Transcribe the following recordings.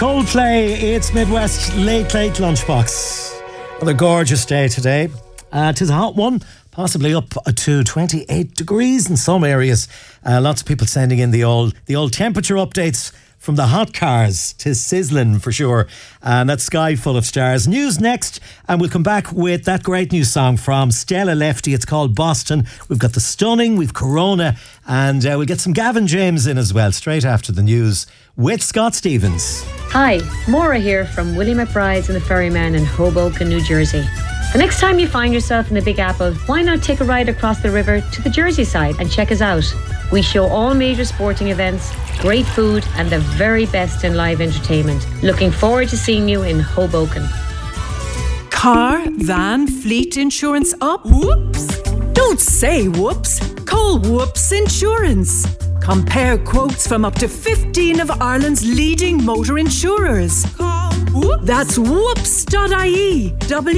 Coldplay, it's Midwest Late Lunchbox. Another gorgeous day today. Tis a hot one, possibly up to 28 degrees in some areas. Lots of people sending in the old temperature updates from the hot cars. 'Tis sizzling for sure. And that sky full of stars. News next, and we'll come back with that great new song from Stella Lefty. It's called Boston. We've got the Stunning, we've Corona, and we'll get some Gavin James in as well, straight after the news with Scott Stevens. Hi, Maura here from Willie McBride's and the Ferryman in Hoboken, New Jersey. The next time you find yourself in the Big Apple, why not take a ride across the river to the Jersey side and check us out? We show all major sporting events, great food and the very best in live entertainment. Looking forward to seeing you in Hoboken. Car, van, fleet insurance up? Whoops! Don't say whoops. Call Whoops Insurance. Compare quotes from up to 15 of Ireland's leading motor insurers. Call Whoops. That's whoops.ie.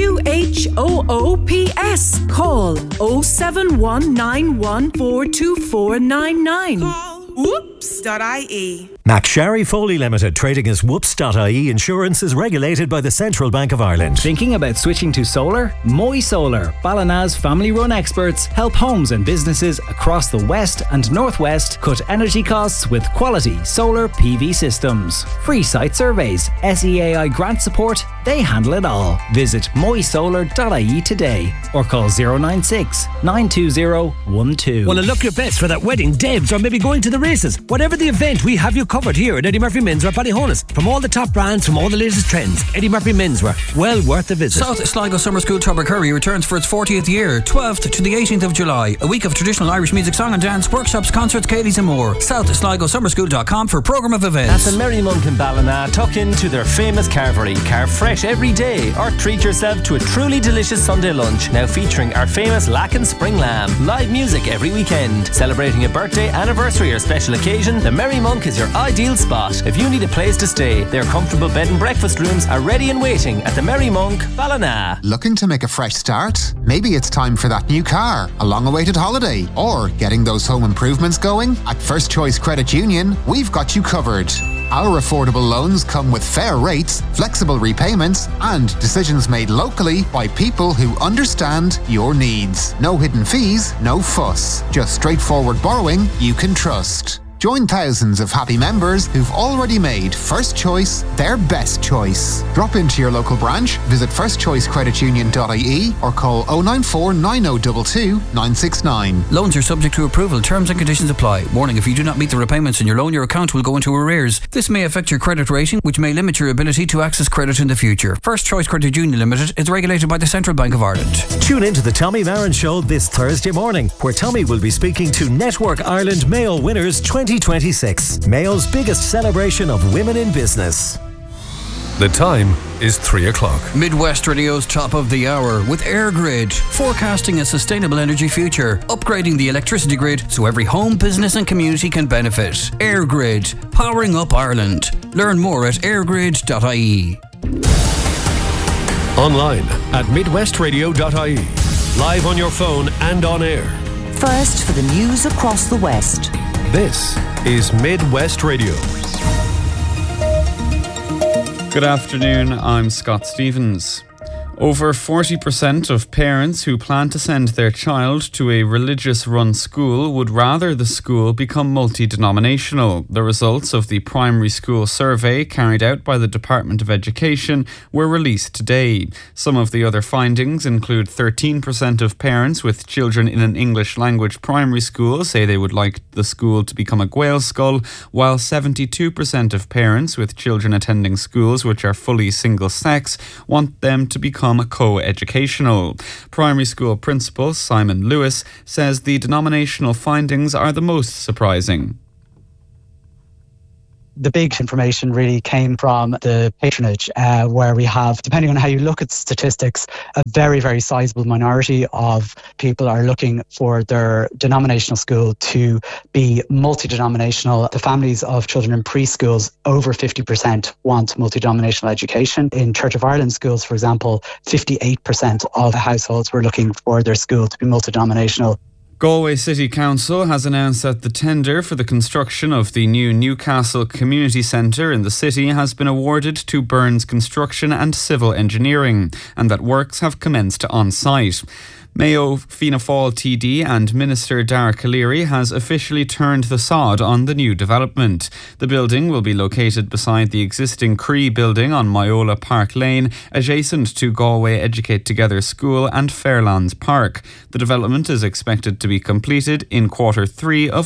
WHOOPS. Call 07191424499. Call whoops.ie. McSharry Foley Limited, trading as Whoops.ie Insurance, is regulated by the Central Bank of Ireland. Thinking about switching to solar? Moy Solar, Ballina's family-run experts, help homes and businesses across the west and northwest cut energy costs with quality solar PV systems. Free site surveys, SEAI grant support, they handle it all. Visit moysolar.ie today or call 096 920 12. Want to look your best for that wedding, Debs, or maybe going to the races? Whatever the event, we have you covered here at Eddie Murphy Menswear Ballyhonus. From all the top brands, from all the latest trends, Eddie Murphy Menswear, well worth a visit. South Sligo Summer School Tubbercurry returns for its 40th year, 12th to the 18th of July. A week of traditional Irish music, song and dance, workshops, concerts, Cadies and more. SouthSligoSummerSchool.com for a programme of events. At the Merry Monk in Ballina, tuck into their famous carvery. Carve fresh every day or treat yourself to a truly delicious Sunday lunch, now featuring our famous Lacken Spring Lamb. Live music every weekend. Celebrating a birthday, anniversary or special occasion, the Merry Monk is your ideal spot. If you need a place to stay, their comfortable bed and breakfast rooms are ready and waiting at the Merry Monk, Ballina. Looking to make a fresh start? Maybe it's time for that new car, a long-awaited holiday, or getting those home improvements going? At First Choice Credit Union, we've got you covered. Our affordable loans come with fair rates, flexible repayments, and decisions made locally by people who understand your needs. No hidden fees, no fuss. Just straightforward borrowing you can trust. Join thousands of happy members who've already made First Choice their best choice. Drop into your local branch, visit firstchoicecreditunion.ie or call 094 9022 969. Loans are subject to approval. Terms and conditions apply. Warning, if you do not meet the repayments in your loan, your account will go into arrears. This may affect your credit rating, which may limit your ability to access credit in the future. First Choice Credit Union Limited is regulated by the Central Bank of Ireland. Tune in to the Tommy Marin Show this Thursday morning, where Tommy will be speaking to Network Ireland Mayo winners 2026, Mayo's biggest celebration of women in business. The time is 3 o'clock. Midwest Radio's top of the hour with AirGrid, forecasting a sustainable energy future, upgrading the electricity grid so every home, business and community can benefit. AirGrid, powering up Ireland. Learn more at airgrid.ie. Online at midwestradio.ie. Live on your phone and on air. First for the news across the West. This is Midwest Radio. Good afternoon, I'm Scott Stevens. Over 40% of parents who plan to send their child to a religious-run school would rather the school become multi-denominational. The results of the primary school survey carried out by the Department of Education were released today. Some of the other findings include 13% of parents with children in an English language primary school say they would like the school to become a Gael school, while 72% of parents with children attending schools which are fully single-sex want them to become co-educational. Primary school principal Simon Lewis says the denominational findings are the most surprising. The big information really came from the patronage, where we have, depending on how you look at statistics, a very, very sizable minority of people are looking for their denominational school to be multi-denominational. The families of children in preschools, over 50% want multi-denominational education. In Church of Ireland schools, for example, 58% of the households were looking for their school to be multi-denominational. Galway City Council has announced that the tender for the construction of the new Newcastle Community Centre in the city has been awarded to Burns Construction and Civil Engineering, and that works have commenced on site. Mayo Fianna Fáil TD and Minister Dara Calleary has officially turned the sod on the new development. The building will be located beside the existing Cree building on Myola Park Lane, adjacent to Galway Educate Together School and Fairlands Park. The development is expected to be completed in Q3 of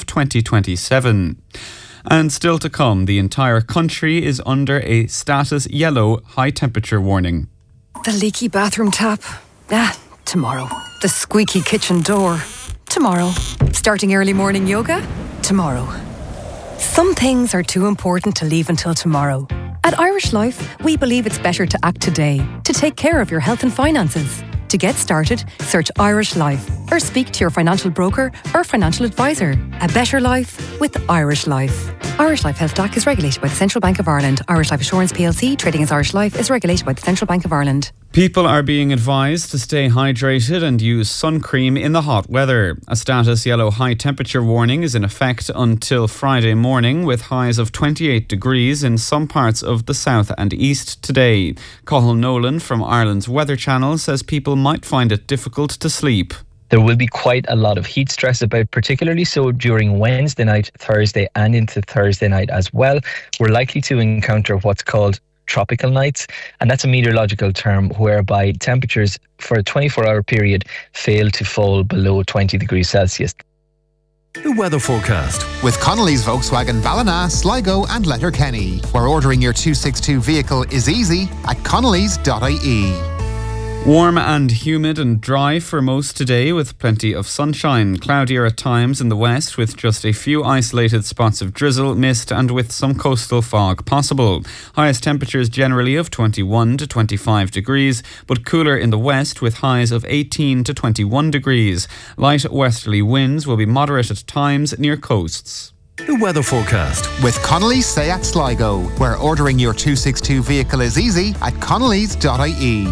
2027. And still to come, the entire country is under a status yellow high temperature warning. The leaky bathroom tap. Tomorrow. The squeaky kitchen door. Tomorrow. Starting early morning yoga. Tomorrow. Some things are too important to leave until tomorrow. At Irish Life, we believe it's better to act today to take care of your health and finances. To get started, search Irish Life or speak to your financial broker or financial advisor. A better life with Irish Life. Irish Life Health DAC is regulated by the Central Bank of Ireland. Irish Life Assurance PLC, trading as Irish Life, is regulated by the Central Bank of Ireland. People are being advised to stay hydrated and use sun cream in the hot weather. A status yellow high temperature warning is in effect until Friday morning, with highs of 28 degrees in some parts of the south and east today. Cathal Nolan from Ireland's Weather Channel says people might find it difficult to sleep. There will be quite a lot of heat stress about, particularly so during Wednesday night, Thursday and into Thursday night as well. We're likely to encounter what's called tropical nights, and that's a meteorological term whereby temperatures for a 24-hour period fail to fall below 20 degrees Celsius. The weather forecast with Connolly's Volkswagen Ballina, Sligo and Letterkenny, where ordering your 262 vehicle is easy at connolly's.ie. Warm and humid and dry for most today, with plenty of sunshine. Cloudier at times in the west, with just a few isolated spots of drizzle, mist and with some coastal fog possible. Highest temperatures generally of 21 to 25 degrees, but cooler in the west with highs of 18 to 21 degrees. Light westerly winds will be moderate at times near coasts. The weather forecast with Connolly's Seat Sligo, where ordering your 262 vehicle is easy at connolly's.ie.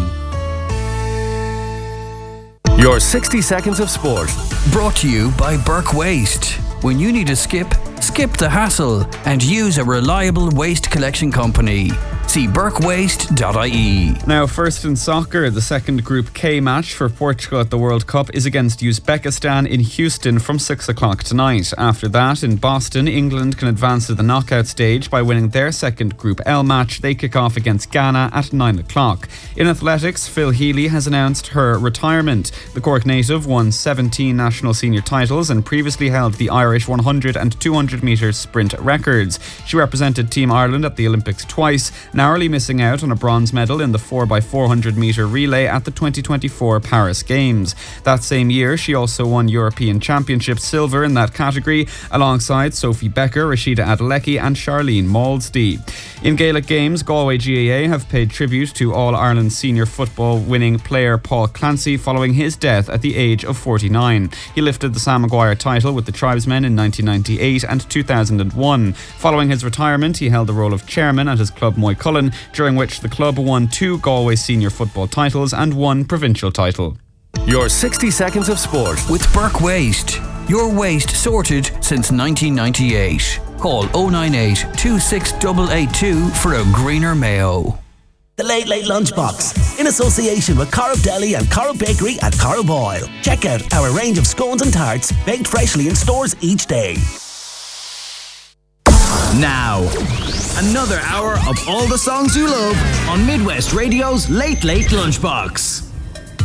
Your 60 seconds of sport. Brought to you by Burke Waste. When you need a skip the hassle and use a reliable waste collection company. See burkewaste.ie. Now, first in soccer, the second Group K match for Portugal at the World Cup is against Uzbekistan in Houston from 6 o'clock tonight. After that, in Boston, England can advance to the knockout stage by winning their second Group L match. They kick off against Ghana at 9 o'clock. In athletics, Phil Healy has announced her retirement. The Cork native won 17 national senior titles and previously held the Irish 100 and 200 metre sprint records. She represented Team Ireland at the Olympics twice, narrowly missing out on a bronze medal in the 4x400 metre relay at the 2024 Paris Games. That same year, she also won European Championship silver in that category, alongside Sophie Becker, Rashida Adelecki and Charlene Malsdy. In Gaelic games, Galway GAA have paid tribute to All-Ireland senior football winning player Paul Clancy following his death at the age of 49. He lifted the Sam Maguire title with the Tribesmen in 1998 and 2001. Following his retirement, he held the role of chairman at his club Moycullen, during which the club won 2 Galway senior football titles and 1 provincial title. Your 60 seconds of sport with Burke Waste. Your waste sorted since 1998. Call 098 26882 for a greener Mayo. The Late Late Lunchbox, in association with Corrib Deli and Corrib Bakery at Corrib Oil. Check out our range of scones and tarts baked freshly in stores each day. Now, another hour of all the songs you love on Midwest Radio's Late Late Lunchbox.